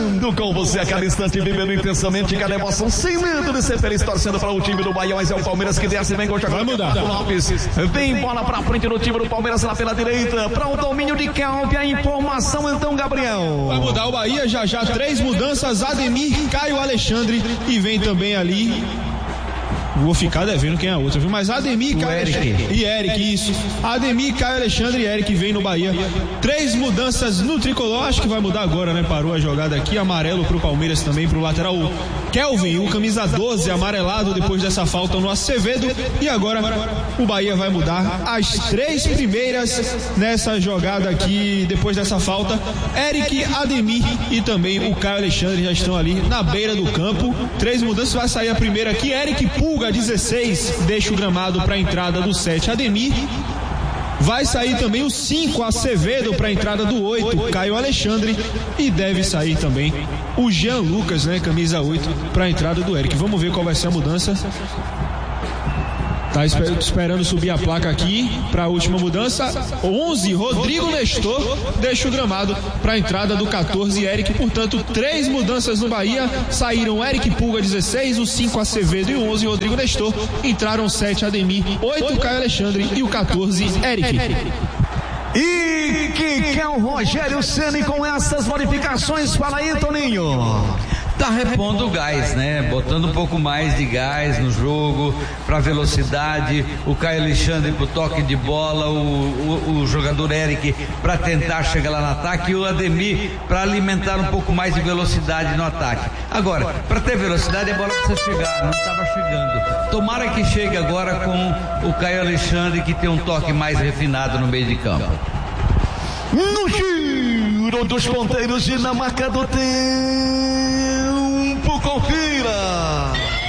vibrando com você a cada instante, vivendo intensamente cada emoção, sem medo de ser feliz, torcendo para o time do Bahia, mas é o Palmeiras que desce, vem com o Thiago Lopes, vem bola pra frente no time do Palmeiras lá pela direita, para o domínio de Calbi, a informação então, Gabriel. Vai mudar o Bahia, já 3 mudanças, Ademir, Caio Alexandre e vem também ali... Vou ficar devendo quem é a outra, viu? Mas Ademir, Caio Alexandre e Eric, isso. Ademir, Caio Alexandre e Eric vem no Bahia. 3 mudanças no tricolor, acho que vai mudar agora, né? Parou a jogada aqui, amarelo pro Palmeiras também, pro lateral Kelvin, o camisa 12, amarelado depois dessa falta no Acevedo. E agora o Bahia vai mudar as 3 primeiras nessa jogada aqui, depois dessa falta. Eric, Ademir e também o Caio Alexandre já estão ali na beira do campo. 3 mudanças, vai sair a primeira aqui, Eric Pulga, 16, deixa o gramado para a entrada do 7, Ademir. Vai sair também o 5, Acevedo, para a entrada do 8, Caio Alexandre. E deve sair também o Jean Lucas, né, camisa 8, para a entrada do Eric. Vamos ver qual vai ser a mudança. Tá esperando subir a placa aqui para a última mudança. 11, Rodrigo Nestor, deixa o gramado para a entrada do 14, Eric. Portanto, 3 mudanças no Bahia. Saíram Eric Pulga, 16, o 5, Acevedo e o 11, Rodrigo Nestor. Entraram 7, Ademir, 8, Caio Alexandre e o 14, Eric. E que é o Rogério Ceni com essas modificações? Fala aí, Toninho. Tá repondo o gás, né? Botando um pouco mais de gás no jogo, pra velocidade, o Caio Alexandre pro toque de bola, o jogador Eric pra tentar chegar lá no ataque e o Ademir pra alimentar um pouco mais de velocidade no ataque. Agora, pra ter velocidade a bola precisa chegar, não estava chegando. Tomara que chegue agora com o Caio Alexandre, que tem um toque mais refinado no meio de campo. No giro dos ponteiros e na marca do tempo, confira.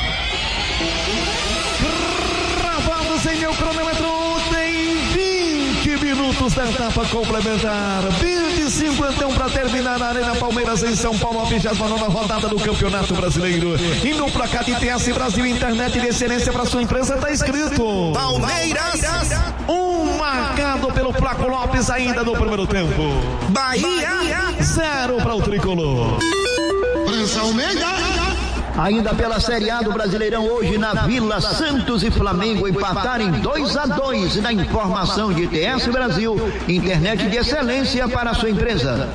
Gravados em meu cronômetro, tem 20 minutos da etapa complementar, 25 então para terminar na Arena Palmeiras em São Paulo, a 29ª rodada do Campeonato Brasileiro. E no placar de TS Brasil, internet de excelência para sua empresa, tá escrito Palmeiras 1, marcado pelo Flaco Lopes ainda no primeiro tempo. Bahia 0 para o tricolor. França Almeida. Ainda pela Série A do Brasileirão, hoje na Vila, Santos e Flamengo empataram em 2-2 na informação de TS Brasil, internet de excelência para a sua empresa.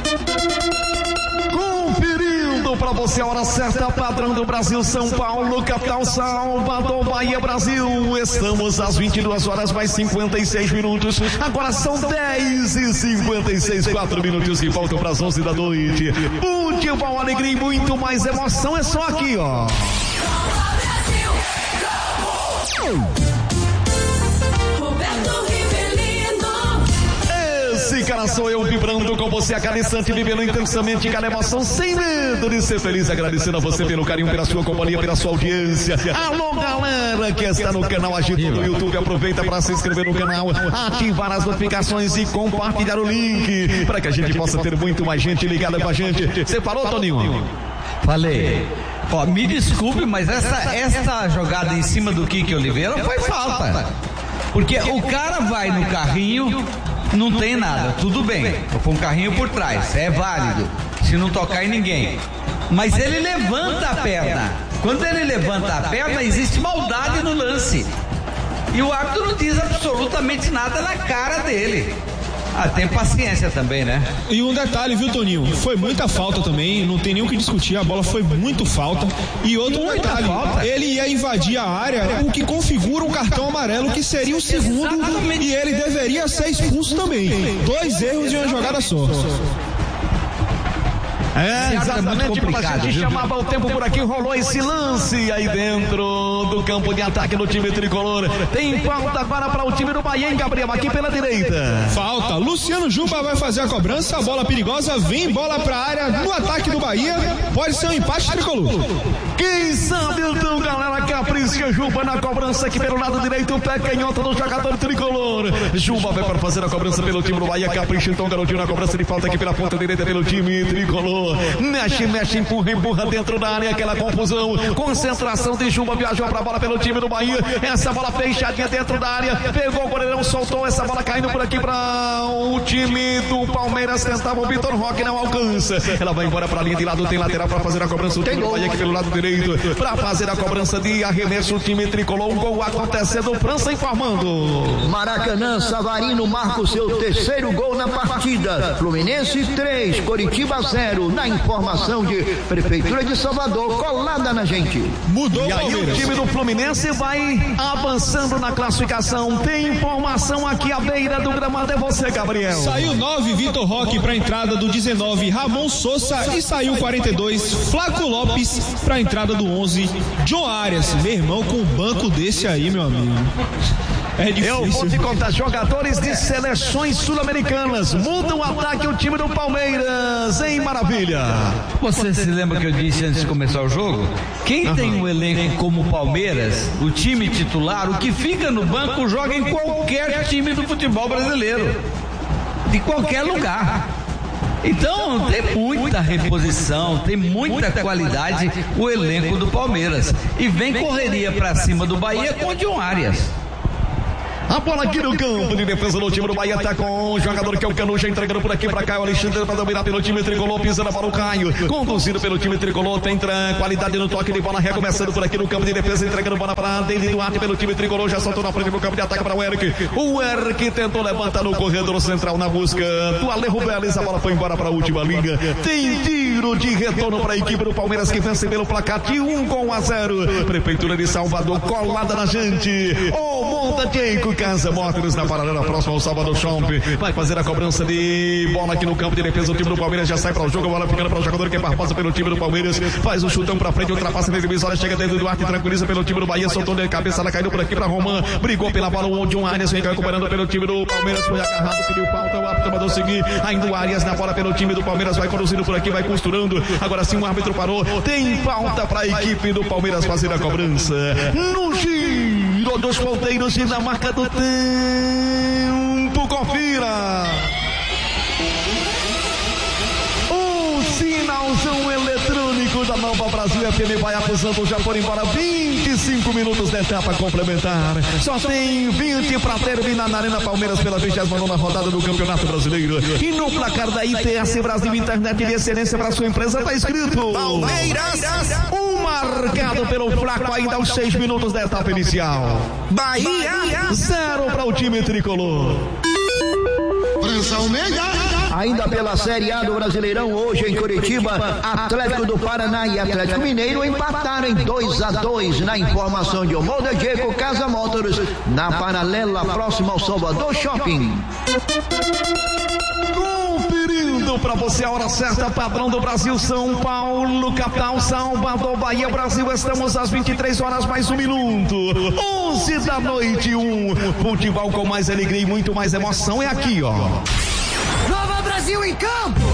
Conferindo para você a hora certa, padrão do Brasil, São Paulo, capital Salvador, Bahia, Brasil. Estamos às 22 horas mais 56 minutos. Agora são 10h56, 4 minutos que faltam para as 11 da noite. Futebol, alegria e muito mais emoção é só aqui, ó. Esse cara sou eu, vibrando com você a cada instante, vivendo intensamente cada emoção, sem medo de ser feliz, agradecendo a você pelo carinho, pela sua companhia, pela sua audiência. Alô, galera que está no canal Agito do YouTube, aproveita para se inscrever no canal, ativar as notificações e compartilhar o link, para que a gente possa ter muito mais gente ligada com a gente. Você falou, Toninho? Falei. Ó, me desculpe, mas essa jogada em cima do Kiki Oliveira foi falta. Porque o cara vai no carrinho, não tem nada, tudo bem. Com um carrinho por trás, é válido, se não tocar em ninguém. Mas ele levanta a perna. Quando ele levanta a perna, existe maldade no lance. E o árbitro não diz absolutamente nada na cara dele. Tem paciência também, né? E um detalhe, viu, Toninho? Foi muita falta também, não tem nem o que discutir, a bola foi muito falta. E outro detalhe, ele ia invadir a área, o que configura um cartão amarelo, que seria o segundo, e ele deveria ser expulso também. 2 erros de uma jogada só. Exatamente, a gente chamava o tempo por aqui, rolou esse lance aí dentro do campo de ataque do time tricolor. Tem falta agora para o time do Bahia, hein, Gabriel, aqui pela direita. Falta, Luciano Juba vai fazer a cobrança, a bola perigosa, vem bola para a área no ataque do Bahia, pode ser um empate tricolor. Quem sabe então, galera, capricha Juba na cobrança aqui pelo lado direito, o pé canhoto do jogador tricolor. Juba vai para fazer a cobrança pelo time do Bahia, capricha então, garotinho, na cobrança de falta aqui pela ponta direita pelo time tricolor. Mexe, empurra dentro da área, aquela confusão, concentração de Juba, viajou pra bola pelo time do Bahia, essa bola fechadinha dentro da área, pegou o goleirão, soltou essa bola caindo por aqui para o time do Palmeiras, tentava o Vitor Roque, não alcança, ela vai embora pra linha de lado, tem lateral pra fazer a cobrança, o time do Bahia aqui pelo lado direito, pra fazer a cobrança de arremesso, o time tricolor, um gol acontecendo, França informando. Maracanã, Savarino marca o seu terceiro gol na partida. Fluminense 3, Coritiba 0. Na informação de Prefeitura de Salvador, colada na gente. Mudou. E aí o time do Fluminense vai avançando na classificação. Tem informação aqui à beira do gramado, é você, Gabriel. Saiu 9, Vitor Roque para a entrada do 19, Ramon Sousa, e saiu 42, Flaco Lopes para a entrada do 11, John Arias. Meu irmão, com um banco desse aí, meu amigo, é difícil. Eu vou te contar, jogadores de seleções sul-americanas mudam o ataque o time do Palmeiras, hein, maravilha. Você se lembra que eu disse antes de começar o jogo? Quem tem um elenco como o Palmeiras, o time titular, o que fica no banco joga em qualquer time do futebol brasileiro, de qualquer lugar. Então tem muita reposição, tem muita qualidade o elenco do Palmeiras, e vem correria pra cima do Bahia com o John Arias. A bola aqui no campo de defesa do time do Bahia, tá com o jogador que é o Canu, já entregando por aqui pra Caio Alexandre para dominar pelo time tricolor, pisando para o Caio, conduzido pelo time tricolor, tem qualidade no toque de bola, recomeçando por aqui no campo de defesa, entregando bola para David Duarte pelo time tricolor, já soltou na frente do campo de ataque para o Eric. O Eric tentou levantar no corredor central na busca do Alejo Vélez, a bola foi embora para a última linha. Tem tiro de retorno para a equipe do Palmeiras, que vence pelo placar de 1-0. Prefeitura de Salvador colada na gente. O Monta Jeico Casa Motors na paralela próxima ao Salvador Shopping. Vai fazer a cobrança de bola aqui no campo de defesa. O time do Palmeiras já sai para o jogo. A bola ficando para o jogador que é barbosa pelo time do Palmeiras. Faz o chutão para frente, ultrapassa na divisória. Chega dentro do Duarte, tranquiliza pelo time do Bahia. Soltou de cabeça, ela caiu por aqui para Roman. Brigou pela bola. O John Arias vem recuperando pelo time do Palmeiras. Foi agarrado, pediu falta. O árbitro mandou seguir. Ainda o Arias na bola pelo time do Palmeiras. Vai conduzindo por aqui, vai costurando. Agora sim o árbitro parou. Tem falta para a equipe do Palmeiras fazer a cobrança. No giro dos ponteiros e na marca do tempo, confira o sinalzão eletrônico da Nova Brasil FM vai acusando já por embora 25 minutos da etapa complementar. Só tem 20 para terminar na Arena Palmeiras pela 29ª rodada do Campeonato Brasileiro. E no placar da ITS Brasil Internet de Excelência para sua empresa está escrito Palmeiras. Marcado pelo Flaco ainda aos 6 minutos da etapa inicial. Bahia. 0 para o time tricolor. França Almeida. Ainda pela Série A do Brasileirão, hoje em Curitiba, Atlético do Paraná e Atlético Mineiro empataram em 2-2. Na informação de Omoda Jeico Casa Motors, na paralela próxima ao Salvador Shopping. Conferindo para você a hora certa, padrão do Brasil, São Paulo, capital, Salvador, Bahia, Brasil. Estamos às 23 horas mais 1 minuto. 11 da noite, futebol com mais alegria e muito mais emoção é aqui, ó. Nova Brasil em campo!